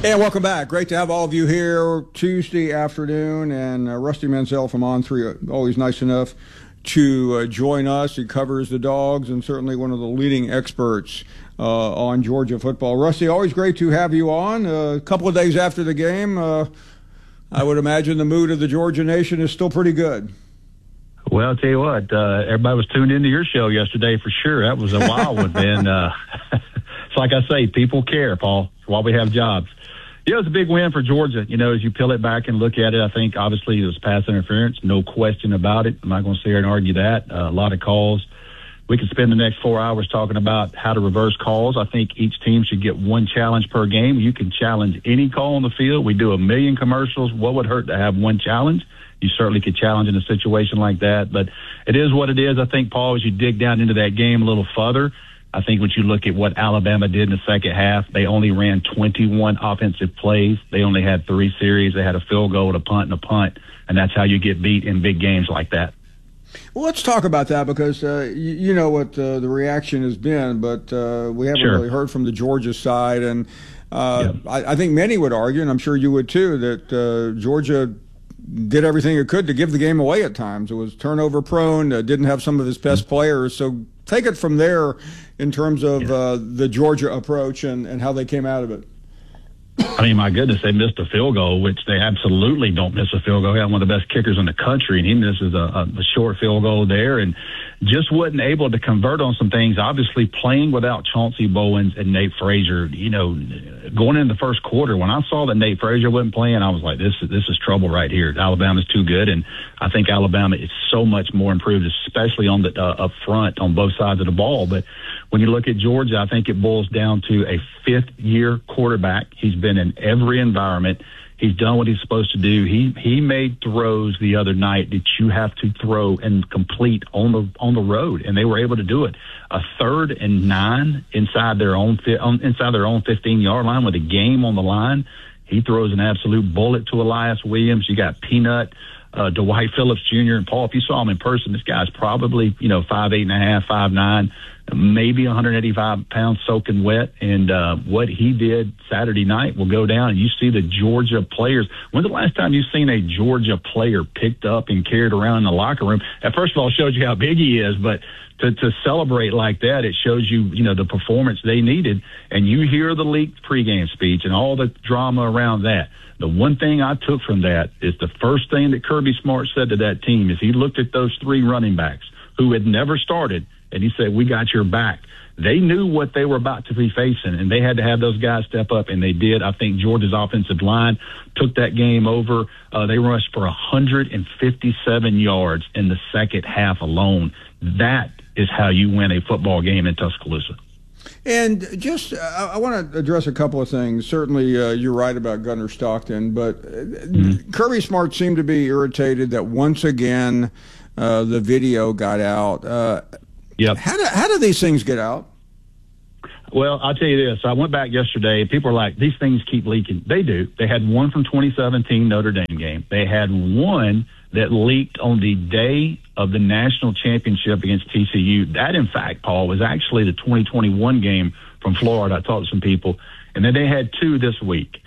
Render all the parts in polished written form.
And welcome back. Great to have all of you here Tuesday afternoon. And Rusty Mansell from On3, always nice enough to join us. He covers the Dogs and certainly one of the leading experts on Georgia football. Rusty, always great to have you on. A couple of days after the game, I would imagine the mood of the Georgia nation is still pretty good. Well, I'll tell you what, everybody was tuned into your show yesterday for sure. That was a wild one, man. It's like I say, people care, Paul. It's why we have jobs. Yeah, it was a big win for Georgia. You know, as you peel it back and look at it, I think obviously it was pass interference, no question about it. I'm not going to sit here and argue that. A lot of calls. We could spend the next 4 hours talking about how to reverse calls. I think each team should get one challenge per game. You can challenge any call on the field. We do 1 million commercials. What would hurt to have one challenge? You certainly could challenge in a situation like that. But it is what it is. I think, Paul, as you dig down into that game a little further, I think when you look at what Alabama did in the second half, they only ran 21 offensive plays. They only had 3 series. They had a field goal, a punt, and a punt, and that's how you get beat in big games like that. Well, let's talk about that because you know what the reaction has been, but we haven't really heard from the Georgia side. And I think many would argue, and I'm sure you would too, that Georgia did everything it could to give the game away at times. It was turnover prone, didn't have some of his best players. So take it from there in terms of the Georgia approach and how they came out of it. I mean, my goodness, they missed a field goal, which they absolutely don't miss a field goal. They have one of the best kickers in the country, and he misses a short field goal there and just wasn't able to convert on some things. Obviously, playing without Chauncey Bowens and Nate Frazier, you know, going into the first quarter, when I saw that Nate Frazier wasn't playing, I was like, this is trouble right here. Alabama's too good, and I think Alabama is so much more improved, especially on the up front on both sides of the ball. But when you look at Georgia, I think it boils down to a fifth-year quarterback. He's been in every environment. He's done what he's supposed to do. He made throws the other night that you have to throw and complete on the road, and they were able to do it. A 3rd and 9 inside their own 15-yard line with a game on the line. He throws an absolute bullet to Elias Williams. You got Peanut, Dwight Phillips Jr. and Paul. If you saw him in person, this guy's probably 5'8.5", 5'9", maybe 185 pounds soaking wet. And what he did Saturday night will go down. And you see the Georgia players. When's the last time you've seen a Georgia player picked up and carried around in the locker room? That first of all shows you how big he is, but to celebrate like that, it shows you, the performance they needed. And you hear the leaked pregame speech and all the drama around that. The one thing I took from that is the first thing that Kirby Smart said to that team is he looked at those 3 running backs who had never started, and he said, "We got your back." They knew what they were about to be facing, and they had to have those guys step up, and they did. I think Georgia's offensive line took that game over. They rushed for 157 yards in the second half alone. That is how you win a football game in Tuscaloosa. And just, I want to address a couple of things. Certainly, you're right about Gunnar Stockton, but Kirby Smart seemed to be irritated that once again the video got out. Yep. How do these things get out? Well, I'll tell you this. I went back yesterday. People are like, these things keep leaking. They do. They had one from 2017 Notre Dame game. They had one that leaked on the day of the national championship against TCU. That, in fact, Paul, was actually the 2021 game from Florida. I talked to some people. And then they had 2 this week.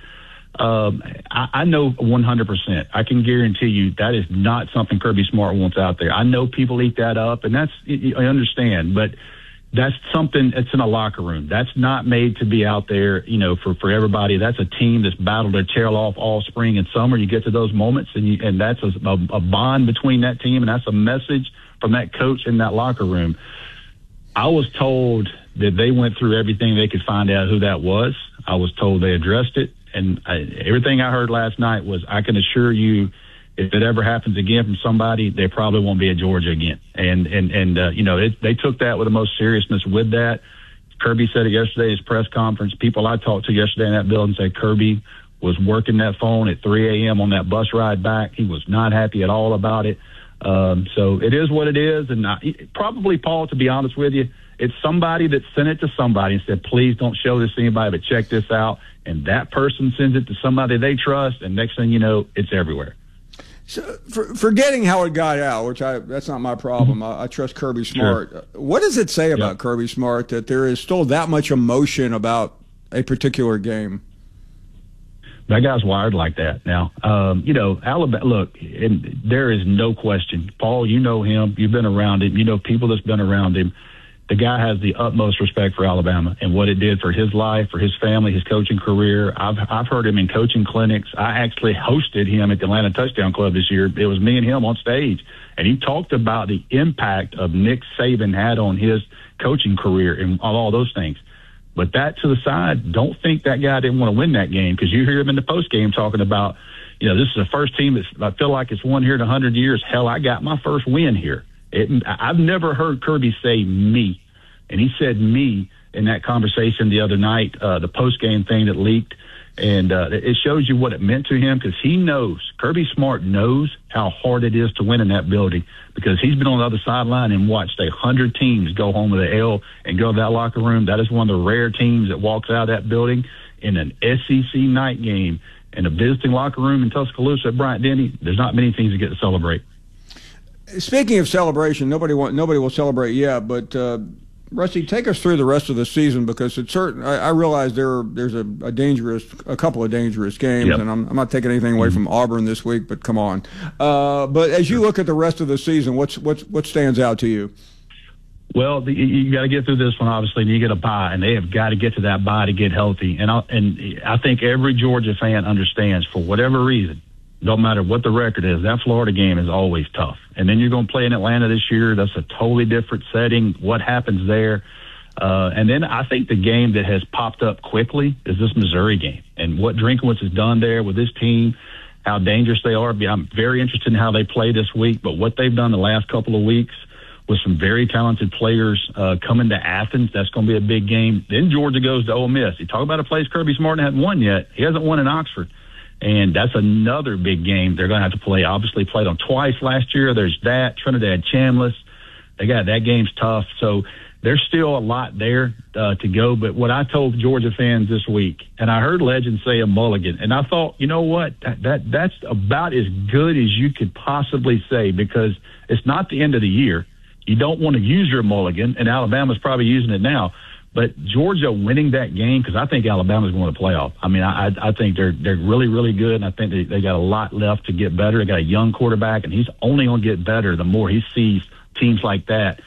I know 100%. I can guarantee you that is not something Kirby Smart wants out there. I know people eat that up, and I understand, but that's something that's in a locker room. That's not made to be out there, for everybody. That's a team that's battled their tail off all spring and summer. You get to those moments, and that's a bond between that team, and that's a message from that coach in that locker room. I was told that they went through everything they could find out who that was. I was told they addressed it. And everything I heard last night was, I can assure you, if it ever happens again from somebody, they probably won't be at Georgia again. And they took that with the most seriousness with that. Kirby said it yesterday at his press conference. People I talked to yesterday in that building said Kirby was working that phone at 3 a.m. on that bus ride back. He was not happy at all about it. So it is what it is. And probably, Paul, to be honest with you, it's somebody that sent it to somebody and said, please don't show this to anybody, but check this out. And that person sends it to somebody they trust, and next thing you know, it's everywhere. So, forgetting how it got out, that's not my problem. I trust Kirby Smart. Sure. What does it say about Kirby Smart that there is still that much emotion about a particular game? That guy's wired like that. Now, Alabama, look, and there is no question. Paul, you know him. You've been around him. You know people that's been around him. The guy has the utmost respect for Alabama and what it did for his life, for his family, his coaching career. I've heard him in coaching clinics. I actually hosted him at the Atlanta Touchdown Club this year. It was me and him on stage, and he talked about the impact of Nick Saban had on his coaching career and all those things. But that to the side, don't think that guy didn't want to win that game, because you hear him in the post game talking about, this is the first team I feel like it's won here in 100 years. Hell, I got my first win here. I've never heard Kirby say me, and he said me in that conversation the other night, the post game thing that leaked. And it shows you what it meant to him, because he knows, Kirby Smart knows how hard it is to win in that building, because he's been on the other sideline and watched 100 teams go home with an L and go to that locker room. That is one of the rare teams that walks out of that building in an SEC night game in a visiting locker room in Tuscaloosa at Bryant-Denny. There's not many things to get to celebrate. Speaking of celebration, nobody will celebrate yet, but Rusty, take us through the rest of the season, because it's certain. I realize there's a couple of dangerous games, yep. and I'm not taking anything away from Auburn this week, but come on. But as you look at the rest of the season, what stands out to you? Well, you got to get through this one, obviously, and you get a bye, and they have got to get to that bye to get healthy. And I think every Georgia fan understands, for whatever reason, don't matter what the record is, that Florida game is always tough. And then you're going to play in Atlanta this year. That's a totally different setting. What happens there? And then I think the game that has popped up quickly is this Missouri game, and what Drinkwitz has done there with this team, how dangerous they are. I'm very interested in how they play this week, but what they've done the last couple of weeks with some very talented players coming to Athens, that's going to be a big game. Then Georgia goes to Ole Miss. You talk about a place Kirby Smart hasn't won yet. He hasn't won in Oxford. And that's another big game they're going to have to play. Obviously played them twice last year. There's that. Trinidad Chambliss. They got that game's tough. So there's still a lot there to go. But what I told Georgia fans this week, and I heard Legend say a mulligan, and I thought, you know what, that's about as good as you could possibly say, because it's not the end of the year. You don't want to use your mulligan, and Alabama's probably using it now. But Georgia winning that game, because I think Alabama's going to the playoff. I mean, I think they're really, really good, and I think they got a lot left to get better. They got a young quarterback, and he's only going to get better the more he sees teams like that.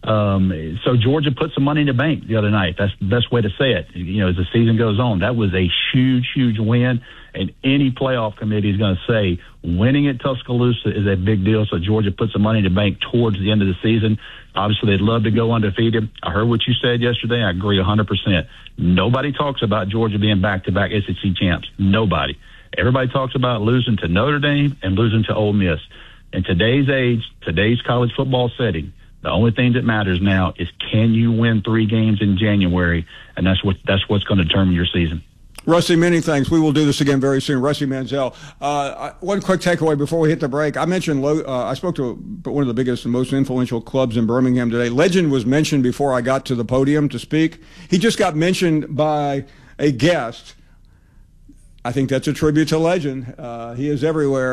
So Georgia put some money in the bank the other night. That's the best way to say it. As the season goes on, that was a huge, huge win. And any playoff committee is going to say winning at Tuscaloosa is a big deal. So Georgia put some money in the bank towards the end of the season. Obviously, they'd love to go undefeated. I heard what you said yesterday. I agree 100%. Nobody talks about Georgia being back-to-back SEC champs. Nobody. Everybody talks about losing to Notre Dame and losing to Ole Miss. In today's age, today's college football setting, the only thing that matters now is, can you win 3 games in January? And that's what's going to determine your season. Rusty, many thanks. We will do this again very soon. Rusty Mansell. One quick takeaway before we hit the break. I mentioned I spoke to one of the biggest and most influential clubs in Birmingham today. Legend was mentioned before I got to the podium to speak. He just got mentioned by a guest. I think that's a tribute to Legend. He is everywhere.